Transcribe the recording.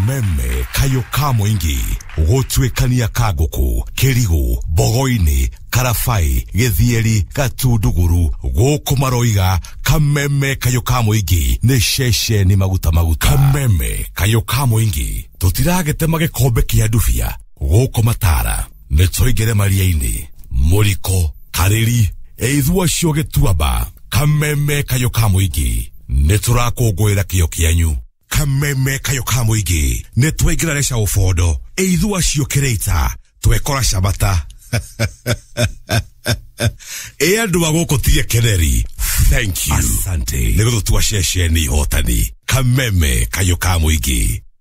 kameme kayo ka muingi gutwikania kaguku kirigu bogoini karafai githieri gatunduguru gukumaroiga kameme kayo ka muingi ni sheshe ni maguta kameme kayo ka muingi tutiragete magikombe kia ndubia gukumatara ni toigere maria-ini muriko kariri eithua cio gituamba kameme kayo ka muingi ni turakungwira kio kianyu kameme kayo ka muingi ni twaigira resha ufodo eithua cio kireita twekora shabata andu agukutie keneri thank you asante nigututua sheshe ni hotani kameme kayo ka muingi